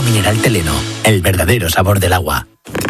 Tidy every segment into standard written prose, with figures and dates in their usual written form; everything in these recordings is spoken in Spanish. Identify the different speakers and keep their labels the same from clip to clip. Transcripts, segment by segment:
Speaker 1: Agua mineral Teleno, el verdadero sabor del agua.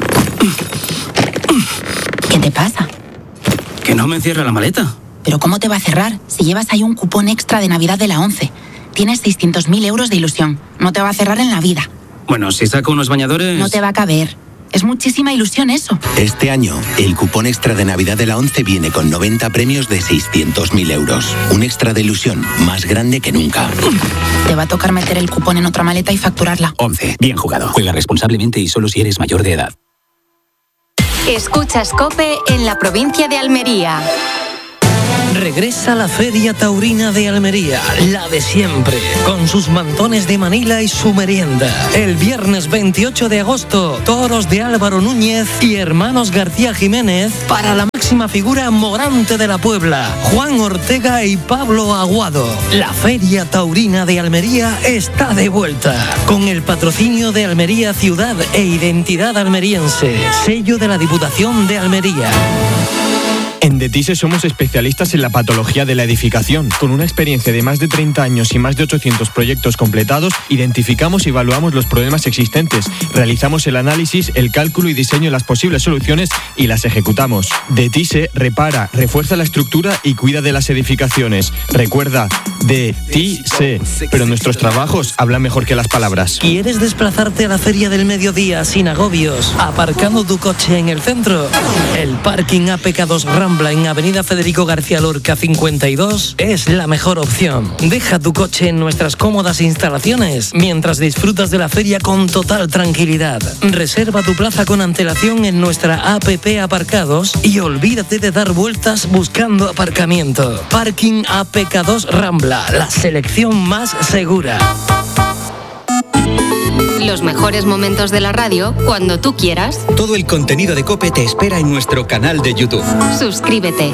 Speaker 2: ¿Qué te pasa?
Speaker 3: Que no me cierra la maleta.
Speaker 2: ¿Pero cómo te va a cerrar si llevas ahí un cupón extra de Navidad de la 11? Tienes 600.000 euros de ilusión. No te va a cerrar en la vida.
Speaker 3: Bueno, si saco unos bañadores...
Speaker 2: No te va a caber. Es muchísima ilusión eso.
Speaker 4: Este año, el cupón extra de Navidad de la 11 viene con 90 premios de 600.000 euros. Un extra de ilusión más grande que nunca.
Speaker 2: Te va a tocar meter el cupón en otra maleta y facturarla.
Speaker 1: 11. Bien jugado. Juega responsablemente y solo si eres mayor de edad.
Speaker 5: Escuchas COPE en la provincia de Almería.
Speaker 6: Regresa la Feria Taurina de Almería, la de siempre, con sus mantones de Manila y su merienda. El viernes 28 de agosto, toros de Álvaro Núñez y hermanos García Jiménez para la máxima figura morante de la Puebla, Juan Ortega y Pablo Aguado. La Feria Taurina de Almería está de vuelta, con el patrocinio de Almería Ciudad e Identidad Almeriense, sello de la Diputación de Almería.
Speaker 7: En DETISE somos especialistas en la patología de la edificación. Con una experiencia de más de 30 años y más de 800 proyectos completados, identificamos y evaluamos los problemas existentes, realizamos el análisis, el cálculo y diseño de las posibles soluciones y las ejecutamos. DETISE repara, refuerza la estructura y cuida de las edificaciones. Recuerda, DETISE. Pero nuestros trabajos hablan mejor que las palabras.
Speaker 6: ¿Quieres desplazarte a la Feria del Mediodía sin agobios, aparcando tu coche en el centro? El parking APK2 Rambla en Avenida Federico García Lorca 52 es la mejor opción. Deja tu coche en nuestras cómodas instalaciones mientras disfrutas de la feria con total tranquilidad. Reserva tu plaza con antelación en nuestra APP Aparcados y olvídate de dar vueltas buscando aparcamiento. Parking APK2 Rambla, la selección más segura.
Speaker 5: Los mejores momentos de la radio cuando tú quieras.
Speaker 8: Todo el contenido de COPE te espera en nuestro canal de YouTube.
Speaker 5: Suscríbete.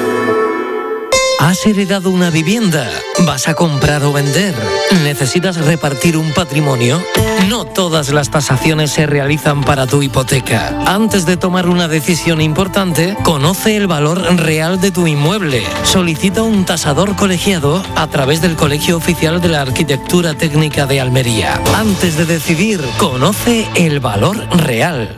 Speaker 6: ¿Has heredado una vivienda? ¿Vas a comprar o vender? ¿Necesitas repartir un patrimonio? No todas las tasaciones se realizan para tu hipoteca. Antes de tomar una decisión importante, conoce el valor real de tu inmueble. Solicita un tasador colegiado a través del Colegio Oficial de la Arquitectura Técnica de Almería. Antes de decidir, conoce el valor real.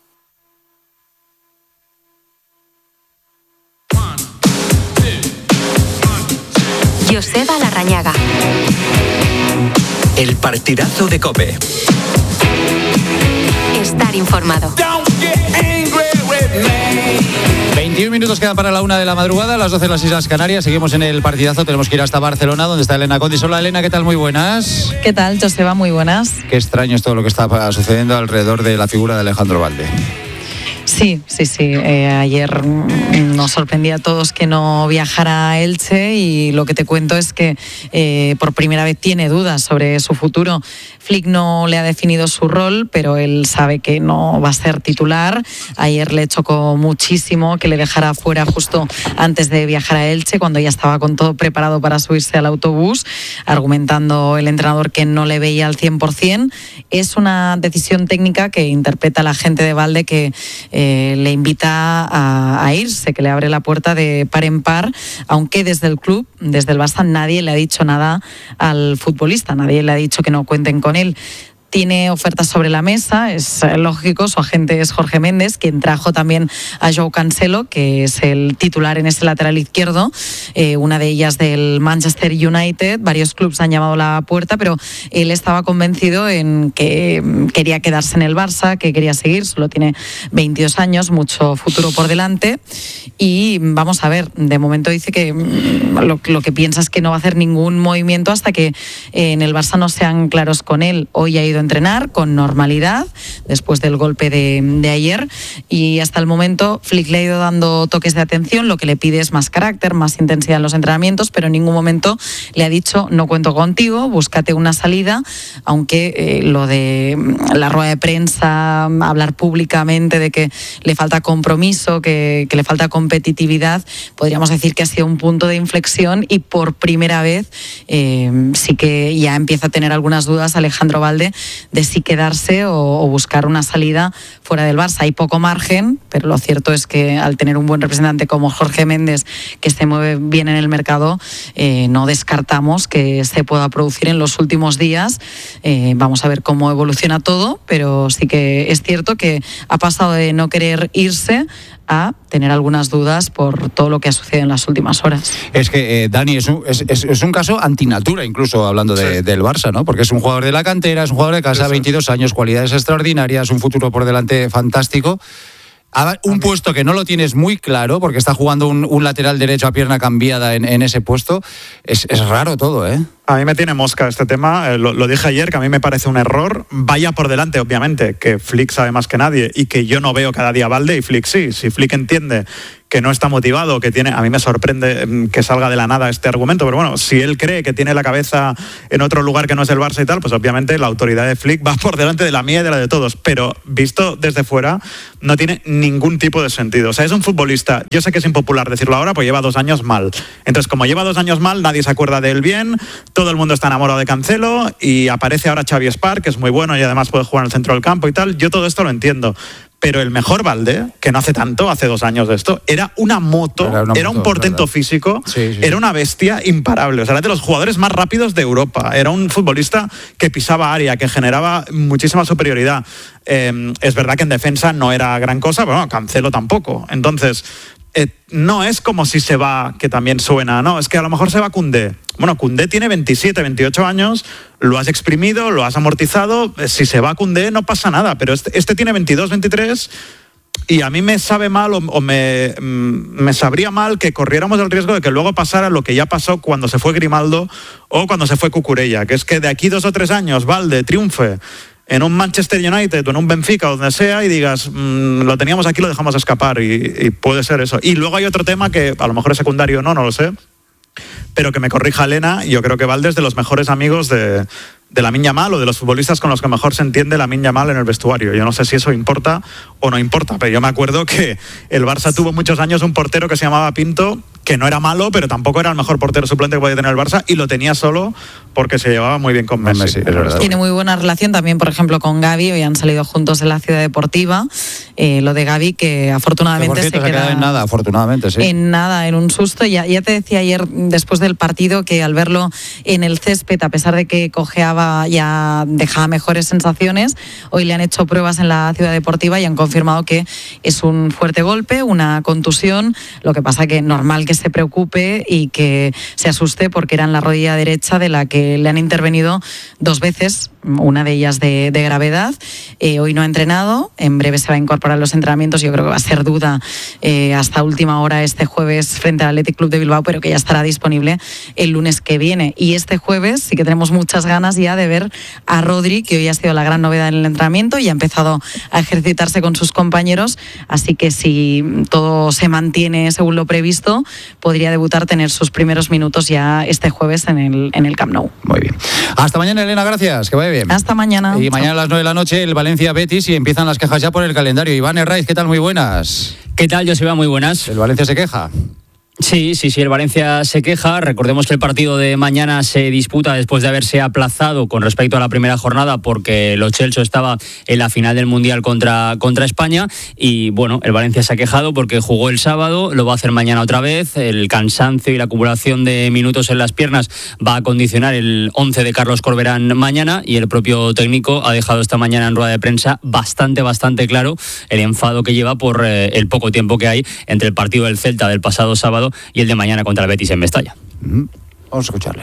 Speaker 5: Joseba Larrañaga.
Speaker 8: El partidazo de COPE.
Speaker 5: Estar informado.
Speaker 9: 21 minutos quedan para la 1 de la madrugada, las 12 en las Islas Canarias. Seguimos en el partidazo, tenemos que ir hasta Barcelona, donde está Elena Condis. Hola Elena, ¿qué tal? Muy buenas.
Speaker 10: ¿Qué tal, Joseba? Muy buenas.
Speaker 9: Qué extraño es todo lo que está sucediendo alrededor de la figura de Alejandro Valde.
Speaker 10: Sí. Ayer nos sorprendía a todos que no viajara a Elche y lo que te cuento es que por primera vez tiene dudas sobre su futuro. Flick no le ha definido su rol, pero él sabe que no va a ser titular. Ayer le chocó muchísimo que le dejara fuera justo antes de viajar a Elche, cuando ya estaba con todo preparado para subirse al autobús, argumentando el entrenador que no le veía al 100%. Es una decisión técnica que interpreta la gente de Valde, que le invita a irse, que le abre la puerta de par en par, aunque desde el club, desde el Barça, nadie le ha dicho nada al futbolista, nadie le ha dicho que no cuenten con él. Tiene ofertas sobre la mesa, es lógico, su agente es Jorge Méndez, quien trajo también a Joao Cancelo, que es el titular en ese lateral izquierdo, una de ellas del Manchester United. Varios clubes han llamado a la puerta, pero él estaba convencido en que quería quedarse en el Barça, que quería seguir, solo tiene 22 años, mucho futuro por delante, y vamos a ver, de momento dice que lo que piensa es que no va a hacer ningún movimiento hasta que en el Barça no sean claros con él. Hoy ha ido a entrenar con normalidad después del golpe de ayer, y hasta el momento Flick le ha ido dando toques de atención. Lo que le pide es más carácter, más intensidad en los entrenamientos, pero en ningún momento le ha dicho no cuento contigo, búscate una salida, aunque lo de la rueda de prensa, hablar públicamente de que le falta compromiso, que le falta competitividad, podríamos decir que ha sido un punto de inflexión, y por primera vez sí que ya empieza a tener algunas dudas Alejandro Valde de si quedarse o buscar una salida fuera del Barça. Hay poco margen, pero lo cierto es que al tener un buen representante como Jorge Méndez, que se mueve bien en el mercado, no descartamos que se pueda producir en los últimos días. Vamos a ver cómo evoluciona todo, pero sí que es cierto que ha pasado de no querer irse a tener algunas dudas por todo lo que ha sucedido en las últimas horas.
Speaker 9: Es que, Dani, es un caso antinatura, incluso hablando del Barça, ¿no? Porque es un jugador de la cantera, es un jugador de casa, 22 años, cualidades extraordinarias, un futuro por delante fantástico. Un puesto que no lo tienes muy claro, porque está jugando un lateral derecho a pierna cambiada en ese puesto. Es raro todo, ¿eh?
Speaker 11: A mí me tiene mosca este tema, lo dije ayer, que a mí me parece un error. Vaya por delante, obviamente, que Flick sabe más que nadie y que yo no veo cada día a Valde y Flick sí. Si Flick entiende que no está motivado, que tiene, a mí me sorprende que salga de la nada este argumento, pero bueno, si él cree que tiene la cabeza en otro lugar que no es el Barça y tal, pues obviamente la autoridad de Flick va por delante de la mía y de la de todos, pero visto desde fuera no tiene ningún tipo de sentido. O sea, es un futbolista, yo sé que es impopular decirlo ahora, pues lleva 2 años mal. Entonces, como lleva 2 años mal, nadie se acuerda de él bien, todo el mundo está enamorado de Cancelo y aparece ahora Xavi Spark, que es muy bueno y además puede jugar en el centro del campo y tal. Yo todo esto lo entiendo. Pero el mejor Valde, que no hace tanto, hace 2 años de esto, era una moto, era un portento físico, era una bestia imparable. O sea, era de los jugadores más rápidos de Europa. Era un futbolista que pisaba área, que generaba muchísima superioridad. Es verdad que en defensa no era gran cosa, pero bueno, Cancelo tampoco. Entonces, no es como si se va, que también suena, no, es que a lo mejor se va Koundé. Bueno, Koundé tiene 27, 28 años, lo has exprimido, lo has amortizado, si se va Koundé no pasa nada, pero este tiene 22, 23 y a mí me sabe mal o me sabría mal que corriéramos el riesgo de que luego pasara lo que ya pasó cuando se fue Grimaldo o cuando se fue Cucurella, que es que de aquí 2 o 3 años Valde triunfe en un Manchester United o en un Benfica o donde sea y digas, lo teníamos aquí, lo dejamos escapar y puede ser eso. Y luego hay otro tema que a lo mejor es secundario o no lo sé, pero que me corrija Elena, yo creo que Valde es de los mejores amigos de Lamine Yamal o de los futbolistas con los que mejor se entiende Lamine Yamal en el vestuario. Yo no sé si eso importa o no importa, pero yo me acuerdo que el Barça tuvo muchos años un portero que se llamaba Pinto, que no era malo, pero tampoco era el mejor portero suplente que podía tener el Barça y lo tenía solo porque se llevaba muy bien con Messi.
Speaker 10: Tiene muy buena relación también, por ejemplo, con Gavi. Hoy han salido juntos en la Ciudad Deportiva. Lo de Gavi, que afortunadamente se queda
Speaker 9: en nada, afortunadamente, sí.
Speaker 10: En nada, en un susto. Ya te decía ayer, después del partido, que al verlo en el césped, a pesar de que cojeaba, ya dejaba mejores sensaciones. Hoy le han hecho pruebas en la Ciudad Deportiva y han confirmado que es un fuerte golpe, una contusión. Lo que pasa que normal que se preocupe y que se asuste porque era en la rodilla derecha de la que le han intervenido 2 veces, una de ellas de gravedad. Hoy no ha entrenado, en breve se va a incorporar a los entrenamientos. Yo creo que va a ser duda hasta última hora este jueves frente al Athletic Club de Bilbao, pero que ya estará disponible el lunes que viene. Y este jueves sí que tenemos muchas ganas ya de ver a Rodri, que hoy ha sido la gran novedad en el entrenamiento y ha empezado a ejercitarse con sus compañeros, así que si todo se mantiene según lo previsto, podría debutar, tener sus primeros minutos ya este jueves en el Camp Nou.
Speaker 9: Muy bien. Hasta mañana, Elena, gracias, que vaya bien.
Speaker 10: Hasta mañana.
Speaker 9: Y mañana a las 9 de la noche el Valencia-Betis y empiezan las quejas ya por el calendario. Iván Herraiz, ¿qué tal? Muy buenas.
Speaker 12: ¿Qué tal, Joseba? Muy buenas.
Speaker 9: ¿El Valencia se queja?
Speaker 12: Sí, el Valencia se queja. Recordemos que el partido de mañana se disputa después de haberse aplazado con respecto a la primera jornada porque Lo Celso estaba en la final del Mundial contra España y bueno, el Valencia se ha quejado porque jugó el sábado, lo va a hacer mañana otra vez. El cansancio y la acumulación de minutos en las piernas va a condicionar el 11 de Carlos Corberán mañana y el propio técnico ha dejado esta mañana en rueda de prensa bastante claro el enfado que lleva por el poco tiempo que hay entre el partido del Celta del pasado sábado y el de mañana contra el Betis en Mestalla.
Speaker 9: Vamos a escucharle.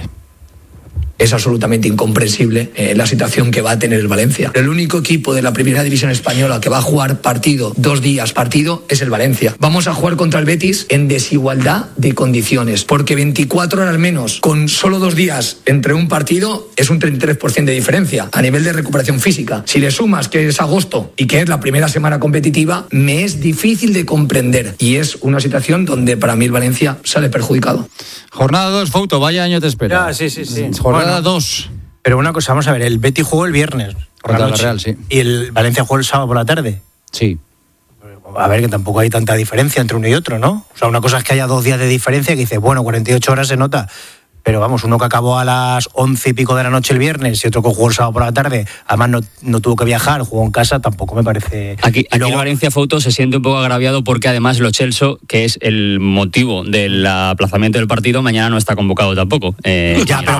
Speaker 13: Es absolutamente incomprensible la situación que va a tener el Valencia. El único equipo de la primera división española que va a jugar partido 2 días partido es el Valencia. Vamos a jugar contra el Betis en desigualdad de condiciones, porque 24 horas al menos, con solo 2 días entre un partido, es un 33% de diferencia a nivel de recuperación física. Si le sumas que es agosto y que es la primera semana competitiva, me es difícil de comprender y es una situación donde para mí el Valencia sale perjudicado.
Speaker 9: Jornada 2, Fouto, vaya año te espera.
Speaker 14: Sí.
Speaker 9: Jornada 2.
Speaker 14: Pero una cosa, vamos a ver, el Betis jugó el viernes
Speaker 9: contra la Real, sí.
Speaker 14: Y el Valencia jugó el sábado por la tarde.
Speaker 9: Sí.
Speaker 14: A ver, que tampoco hay tanta diferencia entre uno y otro, ¿no? O sea, una cosa es que haya 2 días de diferencia que dices, bueno, 48 horas se nota. pero vamos, uno que acabó a las 11 y pico de la noche el viernes y otro que jugó el sábado por la tarde, además no tuvo que viajar, jugó en casa, tampoco me parece...
Speaker 12: Aquí Valencia Fouto se siente un poco agraviado porque además Lo Celso, que es el motivo del aplazamiento del partido, mañana no está convocado tampoco.
Speaker 14: Pero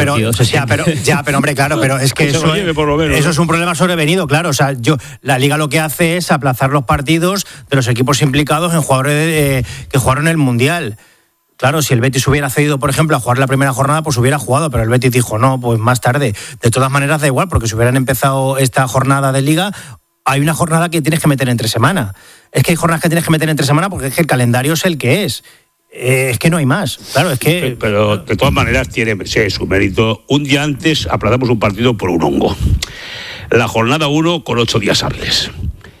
Speaker 14: hombre, claro, pero es que eso es un problema sobrevenido, claro. O sea, la Liga lo que hace es aplazar los partidos de los equipos implicados en jugadores que jugaron el Mundial. Claro, si el Betis hubiera cedido, por ejemplo, a jugar la primera jornada, pues hubiera jugado, pero el Betis dijo, no, pues más tarde. De todas maneras da igual, porque si hubieran empezado esta jornada de Liga, hay una jornada que tienes que meter entre semana. Es que hay jornadas que tienes que meter entre semana porque es que el calendario es el que es. Es que no hay más. Claro, es que...
Speaker 15: Pero de todas maneras tiene su mérito. Un día antes aplazamos un partido por un hongo. La jornada 1 con 8 días hábiles.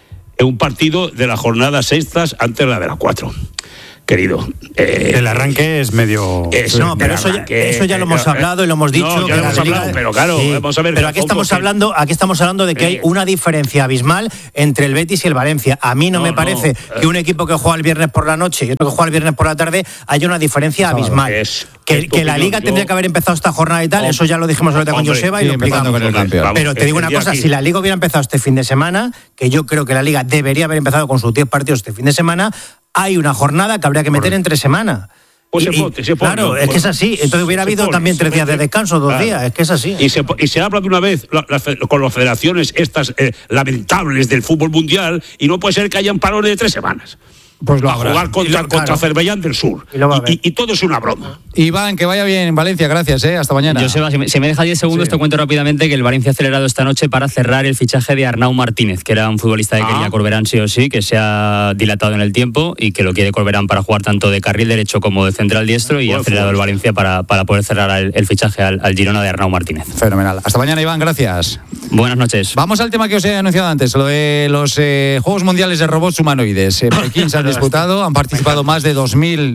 Speaker 15: Un partido de la jornada sextas antes de la de la 4. Querido.
Speaker 9: El arranque es medio...
Speaker 14: No, pero eso ya lo hemos hablado y lo hemos dicho.
Speaker 15: No, ya lo hemos hablado, pero claro, vamos a ver...
Speaker 14: Pero aquí estamos hablando de que hay una diferencia abismal entre el Betis y el Valencia. A mí no me parece que un equipo que juega el viernes por la noche y otro que juega el viernes por la tarde haya una diferencia abismal. Que la Liga tendría que haber empezado esta jornada y tal, eso ya lo dijimos ahorita con Joseba y lo explicamos. Pero te digo una cosa, si la Liga hubiera empezado este fin de semana, que yo creo que la Liga debería haber empezado con sus 10 partidos este fin de semana, hay una jornada que habría que meter entre semana.
Speaker 15: Pues
Speaker 14: claro, es que es así. Entonces hubiera habido también 3 días de descanso, 2 días. Es que es así.
Speaker 15: Y se habla de una vez con las federaciones estas lamentables del fútbol mundial y no puede ser que hayan parones de 3 semanas.
Speaker 9: Pues lo
Speaker 15: a jugar contra Azerbaiyán del Sur. Y todo es una broma.
Speaker 9: Iván, que vaya bien en Valencia, gracias, hasta mañana.
Speaker 12: Joseba, si me deja 10 segundos, te cuento rápidamente que el Valencia ha acelerado esta noche para cerrar el fichaje de Arnau Martínez, que era un futbolista que quería Corberán sí o sí, que se ha dilatado en el tiempo y que lo quiere Corberán para jugar tanto de carril derecho como de central diestro, y ha acelerado el Valencia para poder cerrar el fichaje al Girona de Arnau Martínez.
Speaker 9: Fenomenal. Hasta mañana, Iván, gracias.
Speaker 12: Buenas noches.
Speaker 9: Vamos al tema que os he anunciado antes, lo de los Juegos Mundiales de Robots Humanoides. En Pekín se han disputado, han participado más de 2.000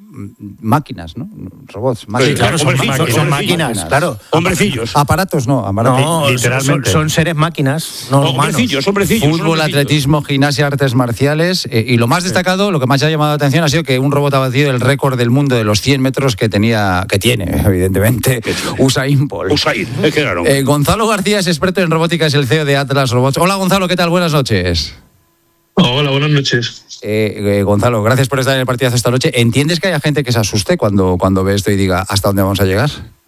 Speaker 9: máquinas, ¿no? Robots.
Speaker 14: Sí, claro, son máquinas, claro.
Speaker 15: Hombrecillos.
Speaker 9: Aparatos no,
Speaker 14: literalmente. Son seres máquinas, no
Speaker 15: hombrecillos.
Speaker 9: Fútbol, atletismo, gimnasia, artes marciales. Y lo más destacado, lo que más ha llamado la atención ha sido que un robot ha batido el récord del mundo de los 100 metros que tiene, evidentemente, Usain Bolt.
Speaker 15: Claro.
Speaker 9: Gonzalo García es experto en robótica, es el CEO de Atlas Robots. Hola, Gonzalo, ¿qué tal? Buenas noches.
Speaker 16: Hola, buenas noches.
Speaker 9: Gonzalo, gracias por estar en el partidazo esta noche. ¿Entiendes que haya gente que se asuste cuando ve esto y diga ¿hasta dónde vamos a llegar?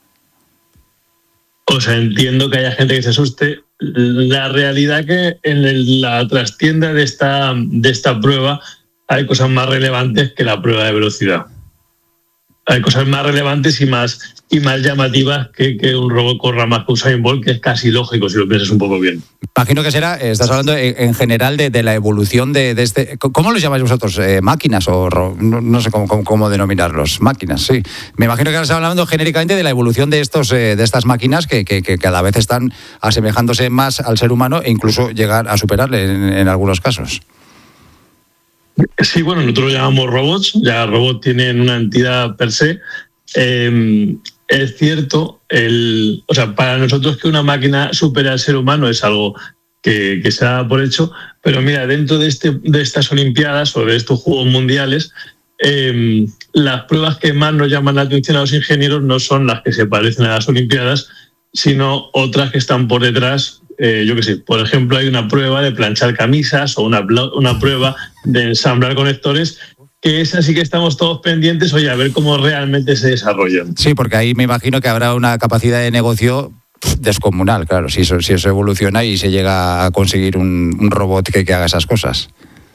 Speaker 16: O sea, entiendo que haya gente que se asuste. La realidad que en la trastienda de esta prueba hay cosas más relevantes que la prueba de velocidad. Hay cosas más relevantes y más llamativas que un robot corra más que Usain Bolt, que es casi lógico si lo piensas un poco bien.
Speaker 9: Imagino que estás hablando en general de la evolución de este... ¿Cómo los llamáis vosotros? ¿Máquinas o no sé cómo denominarlos? Máquinas, sí. Me imagino que ahora estás hablando genéricamente de la evolución de estas máquinas que cada vez están asemejándose más al ser humano e incluso llegar a superarle en algunos casos.
Speaker 16: Sí, bueno, nosotros lo llamamos robots. Ya robots tienen una entidad per se. Es cierto, para nosotros que una máquina supera al ser humano es algo que se da por hecho, pero mira, dentro de estas Olimpiadas o de estos Juegos Mundiales, las pruebas que más nos llaman la atención a los ingenieros no son las que se parecen a las Olimpiadas, sino otras que están por detrás. Yo qué sé, por ejemplo, hay una prueba de planchar camisas o una prueba de ensamblar conectores, que es así que estamos todos pendientes, oye, a ver cómo realmente se desarrollan.
Speaker 9: Sí, porque ahí me imagino que habrá una capacidad de negocio descomunal, claro, si eso evoluciona y se llega a conseguir un robot que haga esas cosas.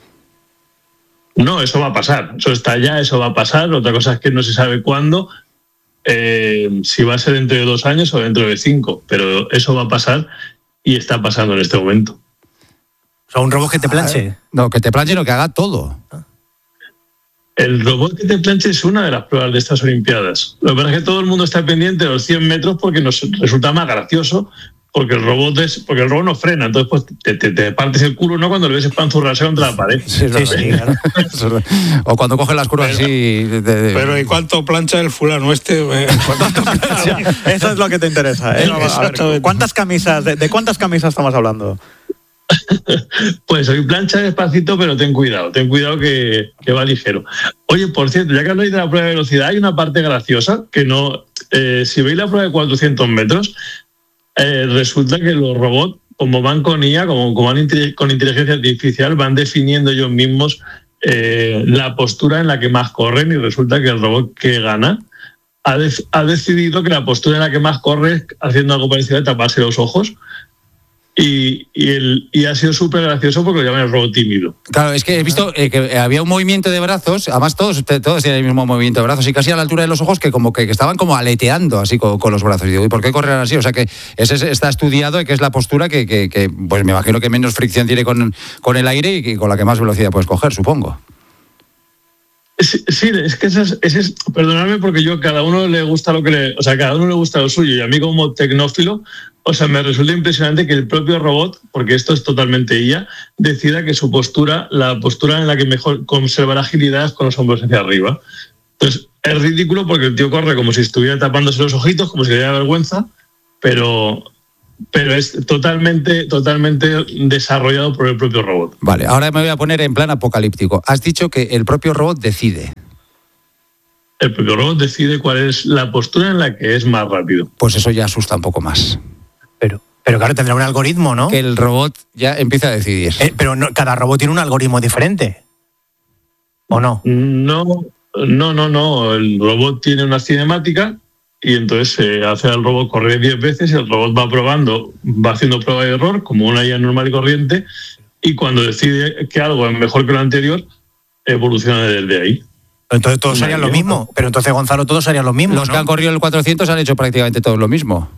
Speaker 16: No, eso va a pasar, eso está ya, eso va a pasar. Otra cosa es que no se sabe cuándo, si va a ser dentro de 2 años o dentro de 5, pero eso va a pasar y está pasando en este momento.
Speaker 14: O sea, un robot que te planche.
Speaker 9: No, que te planche, no, que haga todo.
Speaker 16: El robot que te planche es una de las pruebas de estas Olimpiadas. Lo que pasa es que todo el mundo está pendiente de los 100 metros porque nos resulta más gracioso, porque el robot no frena, entonces pues te partes el culo, ¿no? Cuando le ves espanzurrarse contra la pared.
Speaker 9: Sí, claro. O cuando cogen las curvas así.
Speaker 17: Pero ¿y cuánto plancha el fulano este?
Speaker 11: ¿Cuánto plancha? Eso es lo que te interesa, ¿eh? ¿De cuántas camisas estamos hablando?
Speaker 16: Pues hoy plancha despacito, pero ten cuidado que va ligero. Oye, por cierto, ya que habláis de la prueba de velocidad, hay una parte graciosa que no... si veis la prueba de 400 metros, resulta que los robots, como van con IA, como van con inteligencia artificial, van definiendo ellos mismos la postura en la que más corren, y resulta que el robot que gana ha decidido que la postura en la que más corre es haciendo algo parecido a taparse los ojos. Y ha sido súper gracioso porque lo llaman el robot tímido.
Speaker 9: Claro, es que he visto que había un movimiento de brazos, además todos tienen el mismo movimiento de brazos y casi a la altura de los ojos, que como que estaban como aleteando así con los brazos. Y digo, ¿y por qué corren así? O sea que está estudiado y que es la postura que pues me imagino que menos fricción tiene con el aire y con la que más velocidad puedes coger, supongo.
Speaker 16: Sí, es que ese es, perdonadme porque cada uno le gusta cada uno le gusta lo suyo, y a mí como tecnófilo, me resulta impresionante que el propio robot, porque esto es totalmente IA, decida que su postura, la postura en la que mejor conservará agilidad es con los hombros hacia arriba. Entonces, es ridículo porque el tío corre como si estuviera tapándose los ojitos, como si le diera vergüenza, pero es totalmente desarrollado por el propio robot.
Speaker 9: Vale, ahora me voy a poner en plan apocalíptico. Has dicho que el propio robot decide.
Speaker 16: El propio robot decide cuál es la postura en la que es más rápido.
Speaker 9: Pues eso ya asusta un poco más.
Speaker 14: Pero claro, tendrá un algoritmo, ¿no?
Speaker 9: Que el robot ya empieza a decidir.
Speaker 14: Pero no, cada robot tiene un algoritmo diferente, ¿o no?
Speaker 16: No. El robot tiene una cinemática y entonces se hace al robot correr 10 veces y el robot va probando, va haciendo prueba de error como una IA normal y corriente, y cuando decide que algo es mejor que lo anterior, evoluciona desde ahí.
Speaker 14: Entonces todos harían lo mismo. Pero entonces, Gonzalo, todos harían lo mismo,
Speaker 9: Los
Speaker 14: ¿no?
Speaker 9: que han corrido el 400 han hecho prácticamente todos lo mismo.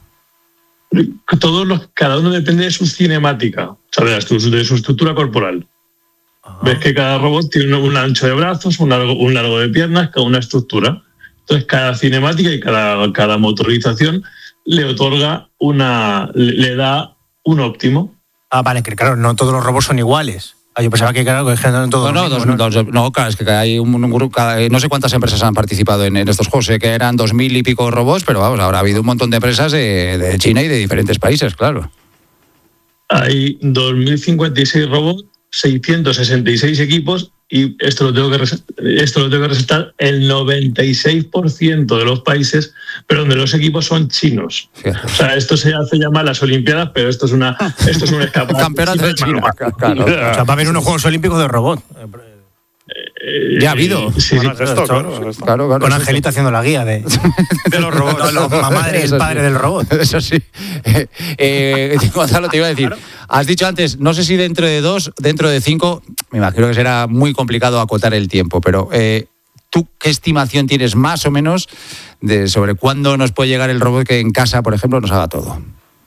Speaker 16: Cada uno depende de su cinemática, o sea, de su estructura corporal. Ves que cada robot tiene un ancho de brazos, un largo de piernas, cada una estructura. Entonces, cada cinemática y cada motorización le otorga le da un óptimo.
Speaker 14: Vale, que claro, no todos los robots son iguales. Yo pensaba que claro, que generan todos.
Speaker 9: No, claro, es que hay un grupo, no sé cuántas empresas han participado en estos juegos, sé que eran 2000 y pico robots, pero vamos, ahora ha habido un montón de empresas de China y de diferentes países, claro.
Speaker 16: Hay 2056 robots, 666 equipos, y esto lo tengo que resaltar, el 96% de los países, pero donde los equipos son chinos. Fíjate. O sea, esto se hace llamar las Olimpiadas, pero esto es un escaparate.
Speaker 9: Campeonato de China. Claro.
Speaker 14: O sea, va a haber unos Juegos Olímpicos de robot.
Speaker 9: Ya ha habido.
Speaker 14: Sí, claro. Con Angelita haciendo la guía de los robots. La madre y el padre del robot.
Speaker 9: Eso sí. Gonzalo, te iba a decir, has dicho antes, no sé si dentro de 2, dentro de 5, me imagino que será muy complicado acotar el tiempo, pero ¿tú qué estimación tienes más o menos sobre cuándo nos puede llegar el robot que en casa, por ejemplo, nos haga todo?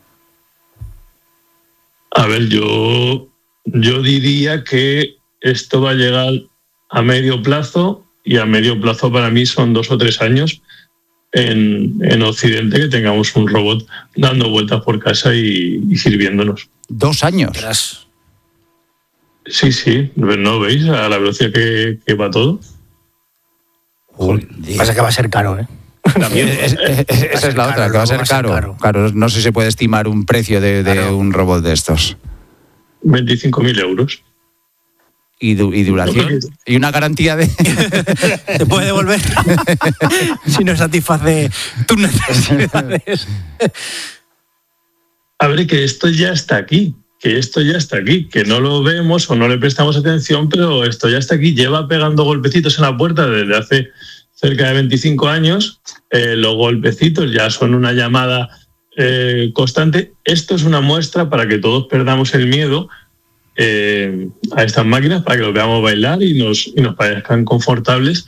Speaker 16: A ver, yo diría que esto va a llegar a medio plazo, y a medio plazo para mí son 2 o 3 años en Occidente, que tengamos un robot dando vueltas por casa y sirviéndonos.
Speaker 9: 2 años.
Speaker 16: Sí, ¿no veis a la velocidad que va todo?
Speaker 14: Pasa que va a ser caro, ¿eh?
Speaker 9: También esa es la otra, que va a ser caro. Claro, no sé si se puede estimar un precio de un robot de estos.
Speaker 16: 25.000 euros.
Speaker 9: ¿Y duración? ¿Y una garantía de...?
Speaker 14: ¿Te puede devolver? Si no satisface tus necesidades.
Speaker 16: A ver, que esto ya está aquí. Que no lo vemos o no le prestamos atención, pero esto ya está aquí. Lleva pegando golpecitos en la puerta desde hace cerca de 25 años. Los golpecitos ya son una llamada constante. Esto es una muestra para que todos perdamos el miedo a estas máquinas, para que los veamos bailar y nos parezcan confortables,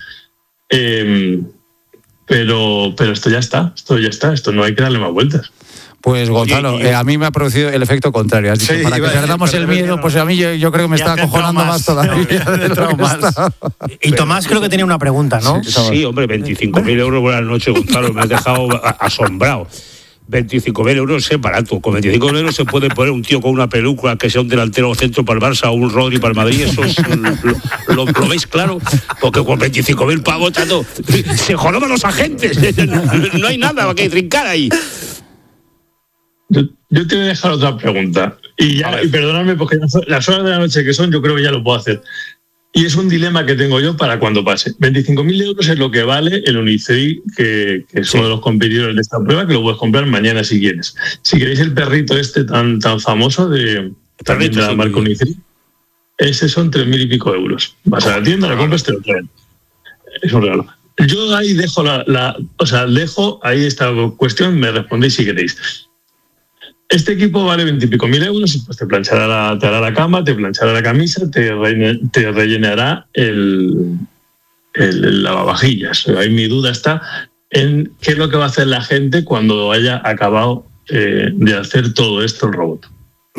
Speaker 16: pero esto ya está, esto no hay que darle más vueltas.
Speaker 9: Pues Gonzalo, a mí me ha producido el efecto contrario. Has dicho, para que perdamos el miedo, pues a mí yo creo que me está acojonando más todavía.
Speaker 14: Y Tomás creo que tenía una pregunta, ¿no?
Speaker 15: Sí, hombre, 25.000 euros, buenas noches, Gonzalo, me has dejado asombrado. 25.000 euros es barato. Con 25.000 euros se puede poner un tío con una peluca que sea un delantero centro para el Barça o un Rodri para el Madrid. Eso es, lo veis claro, porque con 25.000 pavos tanto, se joroban los agentes. No hay nada que trincar ahí.
Speaker 16: yo te voy a dejar otra pregunta. Y perdóname, porque las horas de la noche que son, yo creo que ya lo puedo hacer. Y es un dilema que tengo yo para cuando pase. 25.000 euros es lo que vale el Unicei, que es uno de los competidores de esta prueba, que lo puedes comprar mañana si quieres. Si queréis el perrito tan famoso también de la marca Unicei, ese son 3.000 y pico euros. Vas a la tienda, lo compras, te lo traen. Es un regalo. Yo ahí dejo dejo ahí esta cuestión, me respondéis si queréis. Este equipo vale 20 y pico mil euros y pues te hará la cama, te planchará la camisa, te rellenará el lavavajillas. Ahí mi duda está en qué es lo que va a hacer la gente cuando haya acabado de hacer todo esto el robot.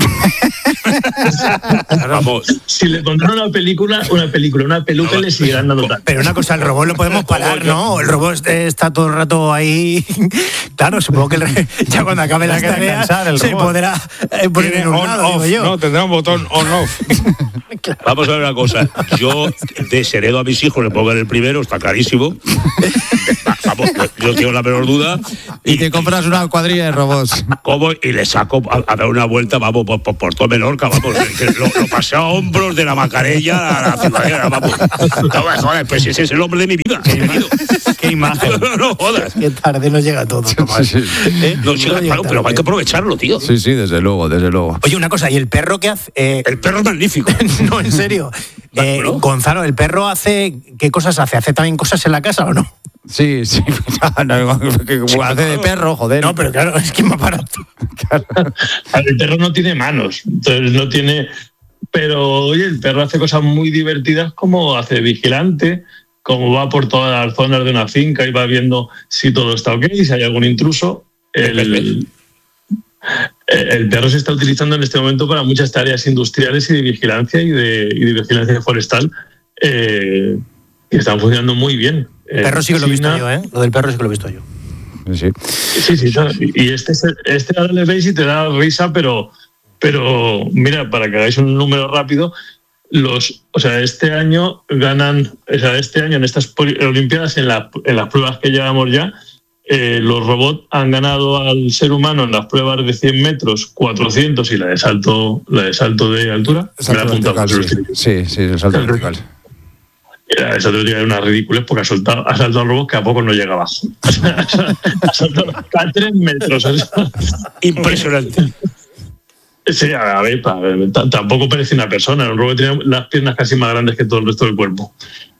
Speaker 15: Vamos.
Speaker 16: Si le pondrán una peluca le seguirán dando tal.
Speaker 14: Pero una cosa, el robot lo podemos parar, ¿no? El robot está todo el rato ahí. Claro, supongo que ya cuando acabe la carrera se podrá poner en un lado, digo yo.
Speaker 17: No, tendrá un botón on-off.
Speaker 15: Claro. Vamos a ver una cosa. Yo desheredo a mis hijos, le pongo en el primero, está clarísimo. Vamos, yo tengo la menor duda.
Speaker 9: Y te compras una cuadrilla de robots.
Speaker 15: ¿Cómo? Y le saco a dar una vuelta, vamos, por todo Menorca, vamos. Lo pasé a hombros de la Macarella a la Ciudadela, vamos. No, joder, pues ese es el hombre de mi vida.
Speaker 14: Qué imagen.
Speaker 15: No jodas.
Speaker 14: Qué tarde nos llega todo, Tomás.
Speaker 15: No llega, claro, pero hay que aprovecharlo, tío.
Speaker 9: Sí, desde luego.
Speaker 14: Oye, una cosa, ¿y el perro qué hace?
Speaker 15: El perro es magnífico.
Speaker 14: No, en serio. Gonzalo, ¿el perro qué cosas hace? ¿Hace también cosas en la casa o no?
Speaker 9: Sí. Hace de perro, joder.
Speaker 14: No, pero claro, es que más barato.
Speaker 16: Claro. El perro no tiene manos, entonces no tiene... Pero, oye, el perro hace cosas muy divertidas como hace vigilante, como va por todas las zonas de una finca y va viendo si todo está ok, si hay algún intruso. El perro se está utilizando en este momento para muchas tareas industriales y de vigilancia y de vigilancia forestal que están funcionando muy bien.
Speaker 14: El perro sí que lo he visto yo, ¿eh? Lo del perro sí que lo he visto yo.
Speaker 9: Sí.
Speaker 16: Y este ahora le veis y te da risa, pero mira, para que hagáis un número rápido, este año en estas Olimpiadas, en las pruebas que llevamos ya, los robots han ganado al ser humano en las pruebas de 100 metros, 400 y la de salto de altura.
Speaker 9: Salto vertical, sí, el salto vertical.
Speaker 16: Esa teoría era una ridícula porque ha saltado al robot que a poco no llega abajo. Ha saltado a 3 metros.
Speaker 15: Impresionante.
Speaker 16: Sí, a ver, tampoco parece una persona. Un robot tiene las piernas casi más grandes que todo el resto del cuerpo.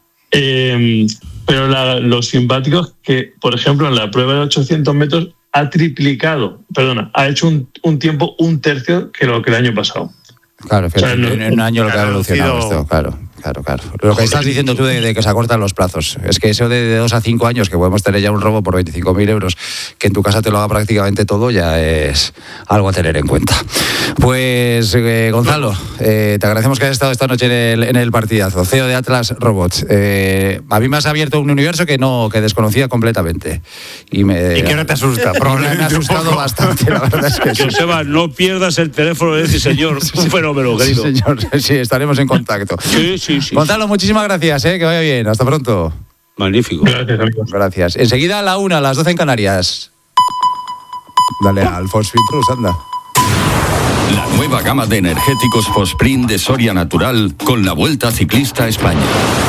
Speaker 16: Pero lo simpático es que, por ejemplo, en la prueba de 800 metros ha hecho un tiempo un tercio que lo que el año pasado.
Speaker 9: Claro, en un año lo que ha evolucionado esto, claro. Lo que estás diciendo tú de que se acortan los plazos. Es que eso de 2 a 5 años, que podemos tener ya un robot por 25.000 euros, que en tu casa te lo haga prácticamente todo, ya es algo a tener en cuenta. Pues, Gonzalo, te agradecemos que hayas estado esta noche en el partidazo. CEO de Atlas Robots. A mí me has abierto un universo que desconocía completamente. ¿Y
Speaker 14: que ahora te asusta?
Speaker 9: Me ha asustado bastante, la verdad es que sí.
Speaker 15: Joseba, no pierdas el teléfono de ese señor. Un fenómeno, querido.
Speaker 9: Sí, señor. Sí, estaremos en contacto.
Speaker 15: Sí.
Speaker 9: Gonzalo, muchísimas gracias, que vaya bien. Hasta pronto.
Speaker 15: Magnífico.
Speaker 16: Gracias, amigos.
Speaker 9: Gracias. Enseguida a la 1, a las 12 en Canarias. Dale al Fosfin Plus, anda.
Speaker 18: La nueva gama de energéticos Fosprint de Soria Natural con la Vuelta Ciclista a España.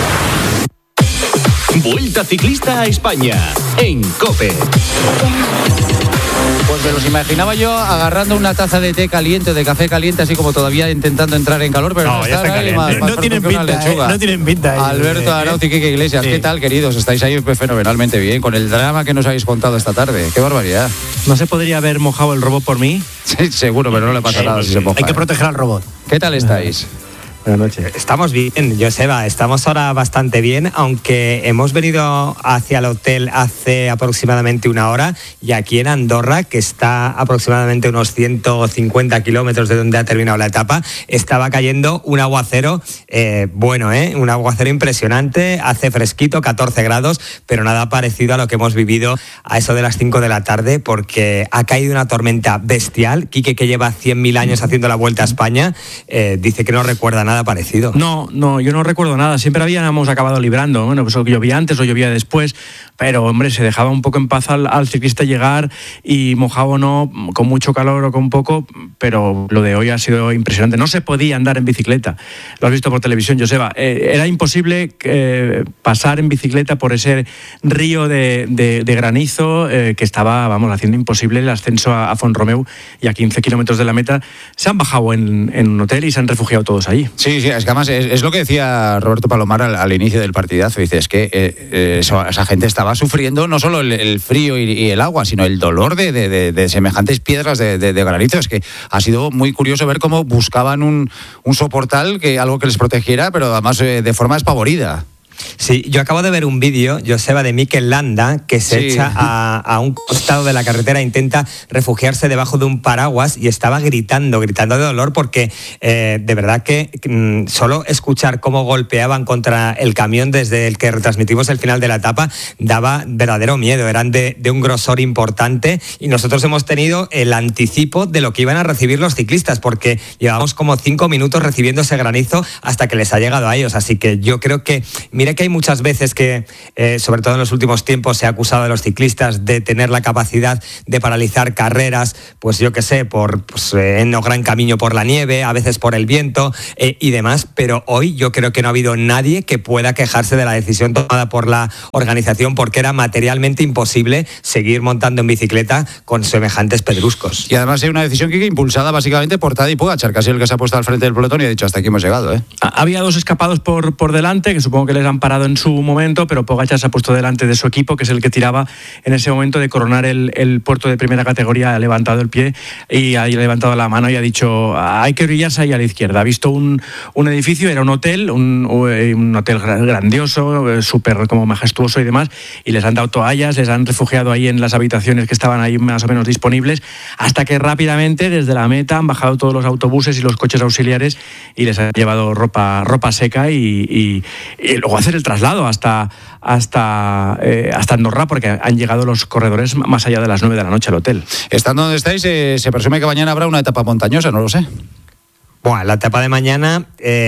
Speaker 19: Vuelta Ciclista a España en COPE.
Speaker 9: Pues me los imaginaba yo agarrando una taza de té caliente, de café caliente, así como todavía intentando entrar en calor, pero
Speaker 14: no está caliente.
Speaker 9: No
Speaker 14: tienen pinta.
Speaker 9: Alberto Arauz y Quique Iglesias, ¿qué tal, queridos? Estáis ahí fenomenalmente bien, con el drama que nos habéis contado esta tarde. ¡Qué barbaridad!
Speaker 20: ¿No se podría haber mojado el robot por mí?
Speaker 9: Sí, seguro, pero no le pasa nada si se moja.
Speaker 14: Hay que proteger al robot.
Speaker 9: ¿Qué tal estáis?
Speaker 20: Buenas noches.
Speaker 21: Estamos bien, Joseba, estamos ahora bastante bien, aunque hemos venido hacia el hotel hace aproximadamente 1 hora y aquí en Andorra, que está aproximadamente unos 150 kilómetros de donde ha terminado la etapa, estaba cayendo un aguacero, un aguacero impresionante, hace fresquito, 14 grados, pero nada parecido a lo que hemos vivido a eso de las 5 de la tarde, porque ha caído una tormenta bestial. Quique, que lleva 100.000 años haciendo la Vuelta a España, dice que no recuerda nada nada parecido.
Speaker 20: No, yo no recuerdo nada. Siempre habíamos acabado librando. Bueno, pues o llovía antes o llovía después, pero hombre, se dejaba un poco en paz al ciclista llegar, y mojado o no, con mucho calor o con poco, pero lo de hoy ha sido impresionante. No se podía andar en bicicleta. Lo has visto por televisión, Joseba. Era imposible pasar en bicicleta por ese río de granizo que estaba, haciendo imposible el ascenso a Font-Romeu, y a 15 kilómetros de la meta se han bajado en un hotel y se han refugiado todos allí.
Speaker 9: Sí, es que además es lo que decía Roberto Palomar al inicio del partidazo. Dice, es que esa gente estaba sufriendo no solo el frío y el agua, sino el dolor de semejantes piedras de granizo. Es que ha sido muy curioso ver cómo buscaban un soportal, algo que les protegiera, pero además de forma despavorida.
Speaker 21: Sí, yo acabo de ver un vídeo, Joseba, de Mikel Landa, que se echa a un costado de la carretera, intenta refugiarse debajo de un paraguas y estaba gritando de dolor, porque de verdad que solo escuchar cómo golpeaban contra el camión desde el que retransmitimos el final de la etapa daba verdadero miedo. Eran de un grosor importante, y nosotros hemos tenido el anticipo de lo que iban a recibir los ciclistas, porque llevamos como 5 minutos recibiendo ese granizo hasta que les ha llegado a ellos. Así que yo creo que, mira que hay muchas veces que, sobre todo en los últimos tiempos, se ha acusado a los ciclistas de tener la capacidad de paralizar carreras, pues yo qué sé, en no gran camino por la nieve, a veces por el viento y demás, pero hoy yo creo que no ha habido nadie que pueda quejarse de la decisión tomada por la organización, porque era materialmente imposible seguir montando en bicicleta con semejantes pedruscos.
Speaker 9: Y además hay una decisión que impulsada básicamente por Tadej Pogačar, casi el que se ha puesto al frente del pelotón y ha dicho, hasta aquí hemos llegado.
Speaker 20: Había 2 escapados por delante, que supongo que les han parado en su momento, pero Pogačar se ha puesto delante de su equipo, que es el que tiraba en ese momento de coronar el puerto de primera categoría. Ha levantado el pie y ha levantado la mano y ha dicho, hay que orillarse ahí a la izquierda. Ha visto un edificio, era un hotel, un hotel grandioso, súper como majestuoso y demás, y les han dado toallas, les han refugiado ahí en las habitaciones que estaban ahí más o menos disponibles, hasta que rápidamente desde la meta han bajado todos los autobuses y los coches auxiliares y les han llevado ropa seca y luego hacer el traslado hasta Andorra, porque han llegado los corredores más allá de las 9 de la noche al hotel.
Speaker 9: Estando donde estáis, se presume que mañana habrá una etapa montañosa, no lo sé.
Speaker 21: Bueno, la etapa de mañana,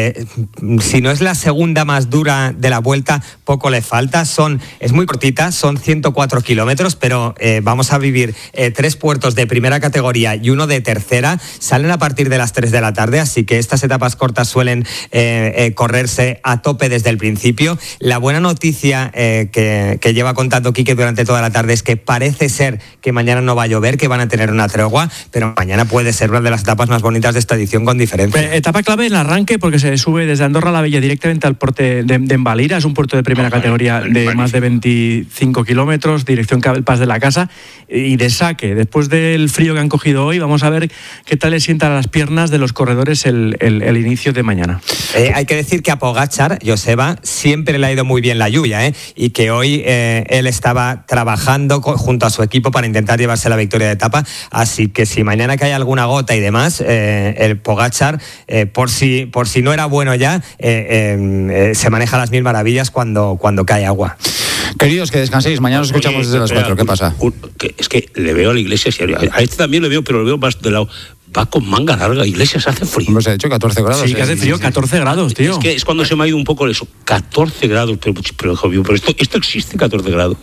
Speaker 21: si no es la segunda más dura de la Vuelta, poco le falta. Es muy cortita, son 104 kilómetros, pero vamos a vivir 3 puertos de primera categoría y 1 de tercera. Salen a partir de las 3 de la tarde, así que estas etapas cortas suelen correrse a tope desde el principio. La buena noticia que lleva contando Quique durante toda la tarde es que parece ser que mañana no va a llover, que van a tener una tregua, pero mañana puede ser una de las etapas más bonitas de esta edición con diferencia.
Speaker 20: Etapa clave en el arranque, porque se sube desde Andorra a la Vella directamente al puerto de Envalira. Es un puerto de primera categoría de más de 25 kilómetros, dirección Pas de la Casa y de saque. Después del frío que han cogido hoy, vamos a ver qué tal le sienta a las piernas de los corredores el inicio de mañana.
Speaker 21: Hay que decir que a Pogačar, Joseba, siempre le ha ido muy bien la lluvia, y que hoy él estaba trabajando junto a su equipo para intentar llevarse la victoria de etapa. Así que si mañana cae alguna gota y demás, el Pogačar, por si no era bueno ya, se maneja a las 1000 maravillas cuando cae agua.
Speaker 9: Queridos, que descanséis, mañana os escuchamos desde las 4. ¿Qué pasa?
Speaker 15: Es que le veo a la Iglesia, a este también le veo, pero lo veo más de lado. Va con manga larga, Iglesias, hace frío.
Speaker 9: Hombre, se ha dicho 14 grados.
Speaker 20: Sí, que hace frío, 14 grados, tío.
Speaker 15: Es que es cuando se me ha ido un poco eso. 14 grados, pero esto existe, 14 grado.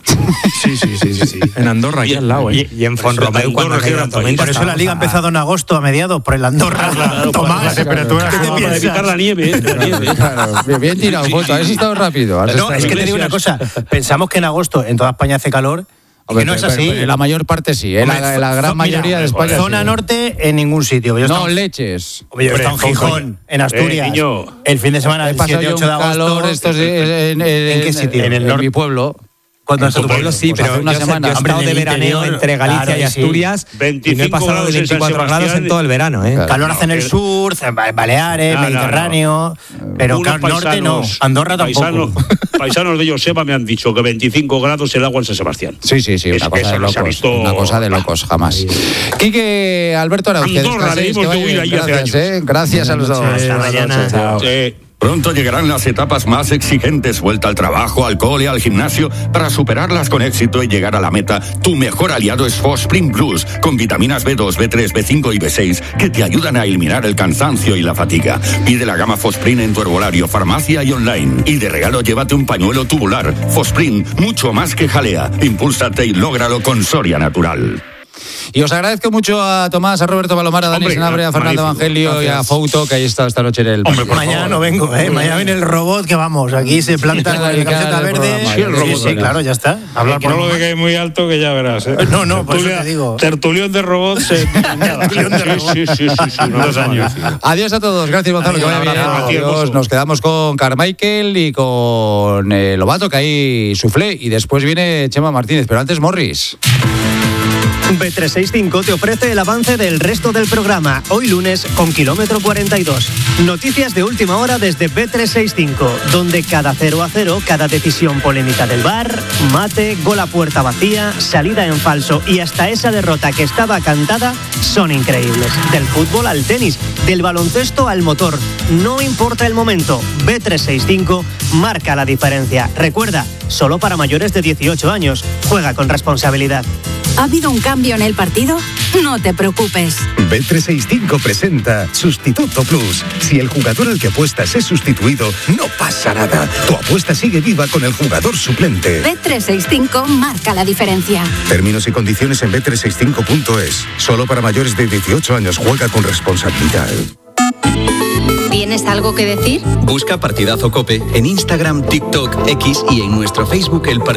Speaker 20: Sí. En Andorra, aquí al lado,
Speaker 21: Y en Font-Romeu, cuando ha caído la tormenta.
Speaker 14: Por eso la Liga ha empezado en agosto, a mediados, por el Andorra. Tomás, la temperatura.
Speaker 15: ¿Qué te piensas? Para evitar la nieve.
Speaker 9: Claro, bien tirado, Foto. Has estado rápido.
Speaker 14: No, es que te digo una cosa. Pensamos que en agosto en toda España hace calor.
Speaker 9: Que no es así. La mayor parte sí, la gran mayoría de España.
Speaker 14: Zona norte en ningún sitio.
Speaker 9: No, Leches.
Speaker 14: Yo he estado en Gijón, en Asturias. El fin de semana del 7-8 de agosto.
Speaker 9: ¿En qué sitio?
Speaker 14: En el norte.
Speaker 9: En mi pueblo.
Speaker 21: Cuando en tu pueblo sí, pero hace una semana. Yo he estado de veraneo entre Galicia y Asturias y no he pasado de 24 grados en todo el verano.
Speaker 14: Calor hace en el sur, Baleares, Mediterráneo, pero norte no, Andorra tampoco.
Speaker 15: Paisanos de Joseba me han dicho que 25 grados el agua en San Sebastián.
Speaker 9: Sí, una cosa de locos, jamás. Quique, Alberto Arauz,
Speaker 15: Andorra,
Speaker 9: gracias a los dos.
Speaker 14: Hasta mañana.
Speaker 18: Pronto llegarán las etapas más exigentes, vuelta al trabajo, al cole, al gimnasio. Para superarlas con éxito y llegar a la meta, tu mejor aliado es Fosprin Plus, con vitaminas B2, B3, B5 y B6 que te ayudan a eliminar el cansancio y la fatiga. Pide la gama Fosprin en tu herbolario, farmacia y online. Y de regalo llévate un pañuelo tubular. Fosprin, mucho más que jalea. Impúlsate y lógralo con Soria Natural.
Speaker 9: Y os agradezco mucho a Tomás, a Roberto Palomar, a Dani Senabre, a Fernando Evangelio. Gracias. Y a Fouto, que ahí está esta noche en el...
Speaker 14: Hombre, mañana no vengo, mañana viene el robot, que vamos, aquí se planta con la camiseta verde.
Speaker 17: Sí, el robot,
Speaker 14: sí, claro, ya está.
Speaker 17: Hablar por no lo dejes muy alto, que ya verás.
Speaker 14: No, por eso te digo.
Speaker 17: Tertulión de robots. Sí, 2 años.
Speaker 9: Adiós a todos, gracias Gonzalo, que vaya bien. Adiós. Nos quedamos con Carmichael y con Lobato, que hay suflé, y después viene Chema Martínez, pero antes Morris.
Speaker 3: Bet365 te ofrece el avance del resto del programa, hoy lunes con Kilómetro 42. Noticias de última hora desde Bet365, donde cada 0-0, cada decisión polémica del VAR, mate, gol a puerta vacía, salida en falso y hasta esa derrota que estaba cantada son increíbles. Del fútbol al tenis, del baloncesto al motor, no importa el momento, Bet365 marca la diferencia. Recuerda, solo para mayores de 18 años, juega con responsabilidad.
Speaker 22: ¿Ha habido un cambio en el partido? No te preocupes.
Speaker 23: Bet365 presenta Sustituto Plus. Si el jugador al que apuestas es sustituido, no pasa nada. Tu apuesta sigue viva con el jugador suplente.
Speaker 22: Bet365 marca la diferencia.
Speaker 23: Términos y condiciones en bet365.es. Solo para mayores de 18 años. Juega con responsabilidad.
Speaker 5: ¿Tienes algo que decir?
Speaker 8: Busca Partidazo Cope en Instagram, TikTok, X y en nuestro Facebook El Partidazo.